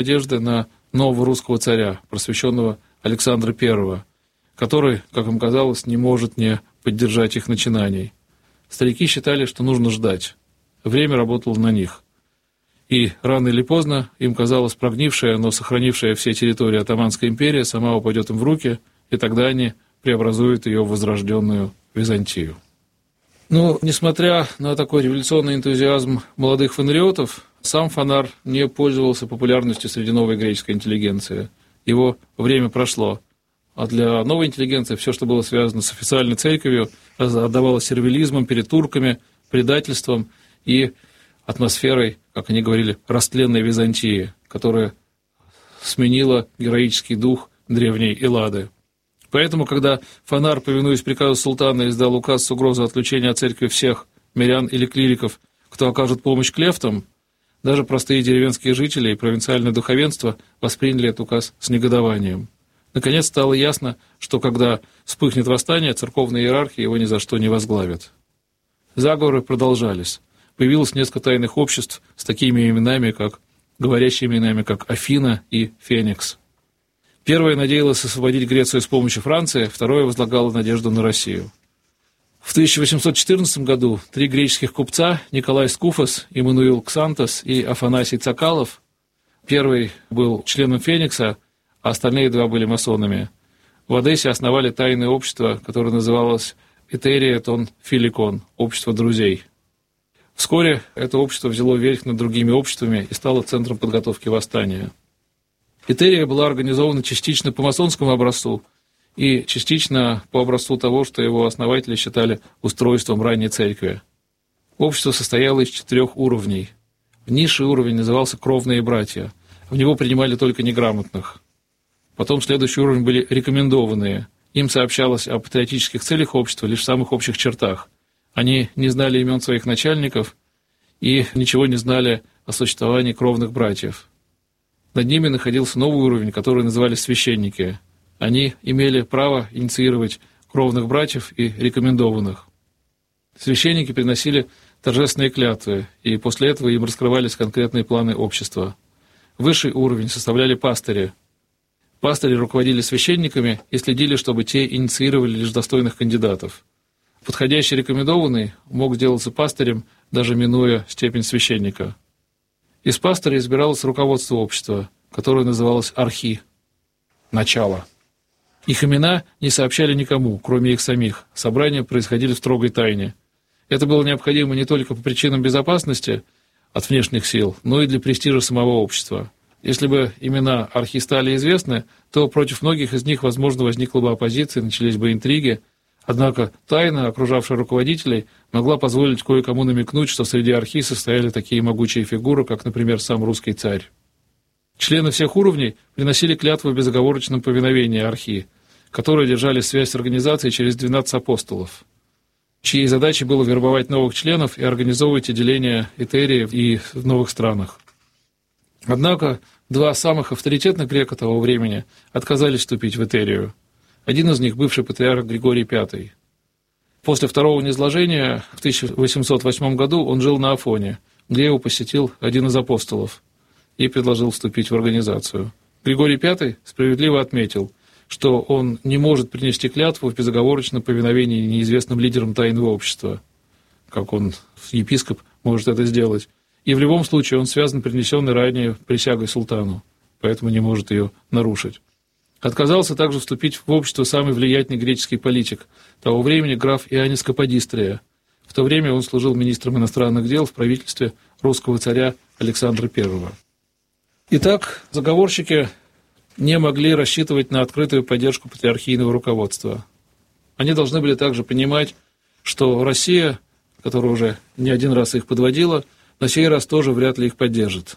надежды на нового русского царя, просвещенного Александра I, который, как им казалось, не может не поддержать их начинаний. Старики считали, что нужно ждать. Время работало на них. И рано или поздно им казалось, прогнившая, но сохранившая все территории Оттоманская империя сама упадет им в руки, и тогда они преобразуют ее в возрожденную Византию. Но, несмотря на такой революционный энтузиазм молодых фонариотов, сам Фанар не пользовался популярностью среди новой греческой интеллигенции. Его время прошло. А для новой интеллигенции все, что было связано с официальной церковью, отдавалось сервилизмом перед турками, предательством и атмосферой, как они говорили, растленной Византии, которая сменила героический дух древней Эллады. Поэтому, когда Фанар, повинуясь приказу султана, издал указ с угрозой отлучения от церкви всех мирян или клириков, кто окажет помощь клефтам, даже простые деревенские жители и провинциальное духовенство восприняли этот указ с негодованием. Наконец стало ясно, что когда вспыхнет восстание, церковные иерархи его ни за что не возглавят. Заговоры продолжались. Появилось несколько тайных обществ с такими именами, говорящими именами, как Афина и Феникс. Первое надеялось освободить Грецию с помощью Франции, второе возлагало надежду на Россию. В 1814 году 3 греческих купца, Николай Скуфос, Иммануил Ксантос и Афанасий Цакалов, первый был членом Феникса, а остальные 2 были масонами, в Одессе основали тайное общество, которое называлось Этерия Тон Филикон, общество друзей. Вскоре это общество взяло верх над другими обществами и стало центром подготовки восстания. Этерия была организована частично по масонскому образцу и частично по образцу того, что его основатели считали устройством ранней церкви. Общество состояло из 4 уровней. Низший уровень назывался «Кровные братья». В него принимали только неграмотных. Потом следующий уровень были рекомендованные. Им сообщалось о патриотических целях общества лишь в самых общих чертах. Они не знали имен своих начальников и ничего не знали о существовании кровных братьев. Над ними находился новый уровень, который называли священники. Они имели право инициировать кровных братьев и рекомендованных. Священники приносили торжественные клятвы, и после этого им раскрывались конкретные планы общества. Высший уровень составляли пастыри. Пастыри руководили священниками и следили, чтобы те инициировали лишь достойных кандидатов. Подходящий рекомендованный мог сделаться пастырем, даже минуя степень священника. Из пастыря избиралось руководство общества, которое называлось архи – начало. Их имена не сообщали никому, кроме их самих. Собрания происходили в строгой тайне. Это было необходимо не только по причинам безопасности от внешних сил, но и для престижа самого общества. Если бы имена архи стали известны, то против многих из них, возможно, возникла бы оппозиция, начались бы интриги. Однако тайна, окружавшая руководителей, могла позволить кое-кому намекнуть, что среди архи состояли такие могучие фигуры, как, например, сам русский царь. Члены всех уровней приносили клятву в безоговорочном повиновении архи, которые держали связь с организацией через 12 апостолов, чьей задачей было вербовать новых членов и организовывать отделения Этерии и в новых странах. Однако 2 самых авторитетных грека того времени отказались вступить в Этерию. Один из них – бывший патриарх Григорий V. После второго низложения в 1808 году он жил на Афоне, где его посетил один из апостолов и предложил вступить в организацию. Григорий V справедливо отметил, что он не может принести клятву в безоговорочном повиновении неизвестным лидерам тайного общества, как он, епископ, может это сделать, и в любом случае он связан принесенной ранее присягой султану, поэтому не может ее нарушить. Отказался также вступить в общество самый влиятельный греческий политик того времени, граф Иоаннис Каподистрия. В то время он служил министром иностранных дел в правительстве русского царя Александра I. Итак, заговорщики не могли рассчитывать на открытую поддержку патриархийного руководства. Они должны были также понимать, что Россия, которая уже не один раз их подводила, на сей раз тоже вряд ли их поддержит.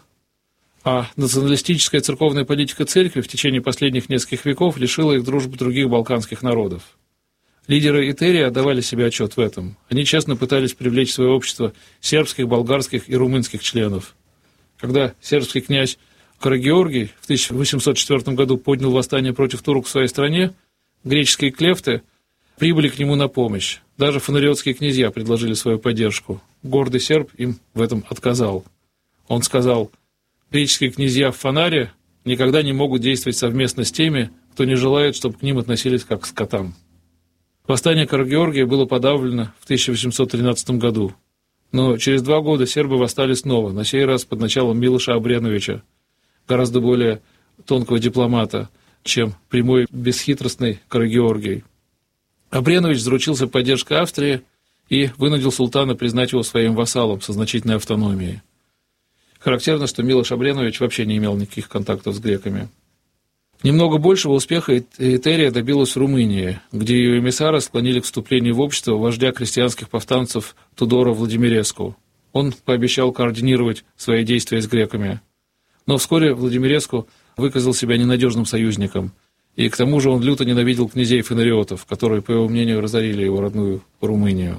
А националистическая церковная политика церкви в течение последних нескольких веков лишила их дружбы других балканских народов. Лидеры Этерии отдавали себе отчет в этом. Они честно пытались привлечь в свое общество сербских, болгарских и румынских членов. Когда сербский князь Карагеоргий в 1804 году поднял восстание против турок в своей стране, греческие клефты прибыли к нему на помощь. Даже фонариотские князья предложили свою поддержку. Гордый серб им в этом отказал. Он сказал: греческие князья в Фанаре никогда не могут действовать совместно с теми, кто не желает, чтобы к ним относились как к скотам. Восстание Кара-Георгия было подавлено в 1813 году, но через 2 года сербы восстали снова, на сей раз под началом Милоша Обреновича, гораздо более тонкого дипломата, чем прямой бесхитростный Кара-Георгий. Обренович заручился поддержкой Австрии и вынудил султана признать его своим вассалом со значительной автономией. Характерно, что Милош Обренович вообще не имел никаких контактов с греками. Немного большего успеха Этерия добилась в Румынии, где ее эмиссара склонили к вступлению в общество вождя крестьянских повстанцев Тудора Владимиреску. Он пообещал координировать свои действия с греками. Но вскоре Владимиреску выказал себя ненадежным союзником, и к тому же он люто ненавидел князей фонариотов, которые, по его мнению, разорили его родную Румынию.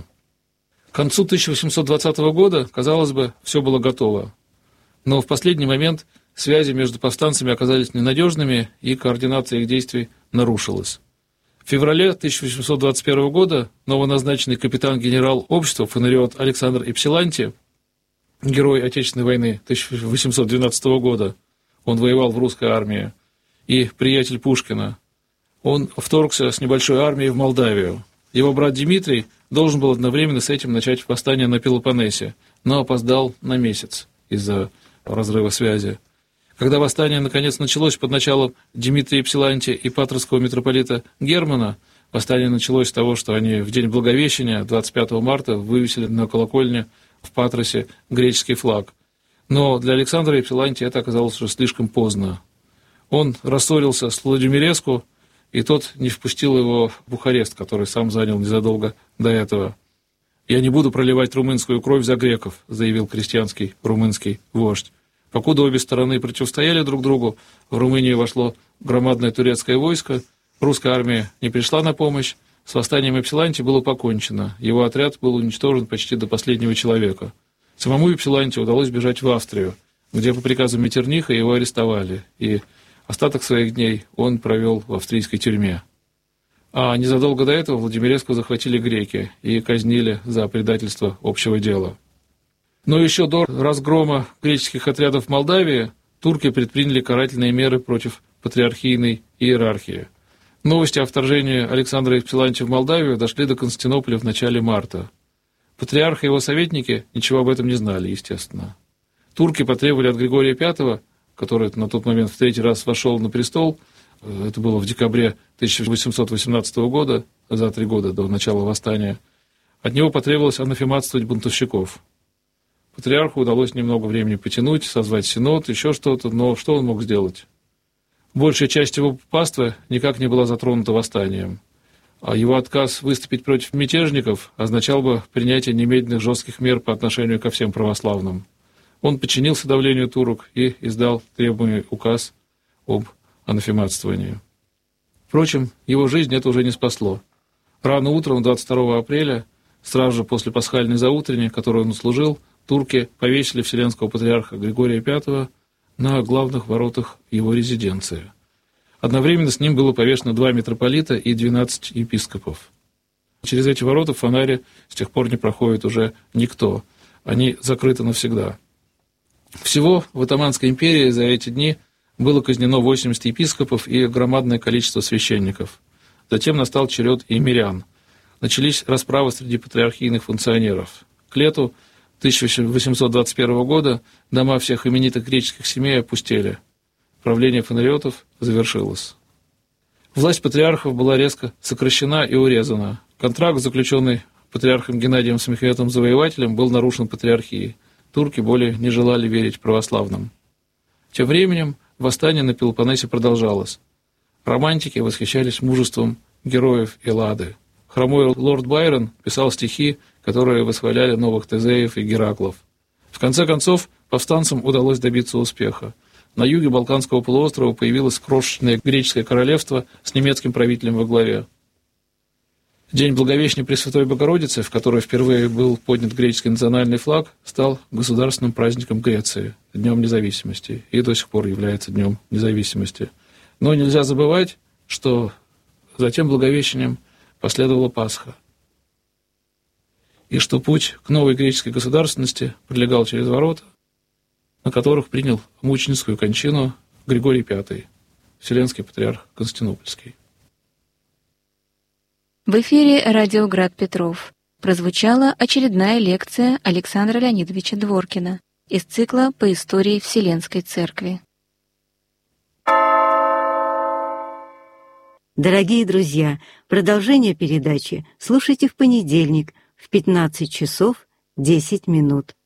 К концу 1820 года, казалось бы, все было готово. Но в последний момент связи между повстанцами оказались ненадежными, и координация их действий нарушилась. В феврале 1821 года новоназначенный капитан-генерал общества фонариот Александр Ипсиланти, герой Отечественной войны 1812 года, он воевал в русской армии, и приятель Пушкина, он вторгся с небольшой армией в Молдавию. Его брат Дмитрий должен был одновременно с этим начать восстание на Пелопоннесе, но опоздал на месяц из-за разрыва связи. Когда восстание наконец началось под началом Дмитрия Ипсиланти и патровского митрополита Германа, восстание началось с того, что они в день Благовещения, 25 марта, вывесили на колокольне в Патросе греческий флаг. Но для Александра Ипсиланти это оказалось уже слишком поздно. Он рассорился с Владимиреску, и тот не впустил его в Бухарест, который сам занял незадолго до этого. «Я не буду проливать румынскую кровь за греков», заявил крестьянский румынский вождь. Покуда обе стороны противостояли друг другу, в Румынию вошло громадное турецкое войско, русская армия не пришла на помощь, с восстанием Ипсиланти было покончено, его отряд был уничтожен почти до последнего человека. Самому Ипсиланти удалось бежать в Австрию, где по приказу Меттерниха его арестовали, и остаток своих дней он провел в австрийской тюрьме. А незадолго до этого Владимиреску захватили греки и казнили за предательство общего дела. Но еще до разгрома греческих отрядов в Молдавии турки предприняли карательные меры против патриархийной иерархии. Новости о вторжении Александра Ипсиланти в Молдавию дошли до Константинополя в начале марта. Патриарх и его советники ничего об этом не знали, естественно. Турки потребовали от Григория V, который на тот момент в 3-й раз вошел на престол, это было в декабре 1818 года, за 3 года до начала восстания, от него потребовалось анафематствовать бунтовщиков. Патриарху удалось немного времени потянуть, созвать синод, еще что-то, но что он мог сделать? Большая часть его паствы никак не была затронута восстанием, а его отказ выступить против мятежников означал бы принятие немедленных жестких мер по отношению ко всем православным. Он подчинился давлению турок и издал требуемый указ об анафематствовании. Впрочем, его жизнь это уже не спасло. Рано утром 22 апреля, сразу же после пасхальной заутренней, которую он служил, турки повесили вселенского патриарха Григория V на главных воротах его резиденции. Одновременно с ним было повешено 2 митрополита и 12 епископов. Через эти ворота в Фанаре с тех пор не проходит уже никто. Они закрыты навсегда. Всего в Отоманской империи за эти дни было казнено 80 епископов и громадное количество священников. Затем настал черед и мирян. Начались расправы среди патриархийных функционеров. К лету 1821 года дома всех именитых греческих семей опустели. Правление фонариотов завершилось. Власть патриархов была резко сокращена и урезана. Контракт, заключенный патриархом Геннадием с Михаилом Завоевателем, был нарушен патриархией. Турки более не желали верить православным. Тем временем восстание на Пелопоннесе продолжалось. Романтики восхищались мужеством героев Эллады. Хромой лорд Байрон писал стихи, которые восхваляли новых Тезеев и Гераклов. В конце концов, повстанцам удалось добиться успеха. На юге Балканского полуострова появилось крошечное греческое королевство с немецким правителем во главе. День Благовещения Пресвятой Богородицы, в который впервые был поднят греческий национальный флаг, стал государственным праздником Греции, Днем независимости, и до сих пор является Днем независимости. Но нельзя забывать, что за тем Благовещением последовала Пасха, и что путь к новой греческой государственности пролегал через ворота, на которых принял мученическую кончину Григорий V, Вселенский патриарх Константинопольский. В эфире радио «Град Петров» прозвучала очередная лекция Александра Леонидовича Дворкина из цикла по истории Вселенской Церкви. Дорогие друзья, продолжение передачи слушайте в понедельник в 15 часов 10 минут.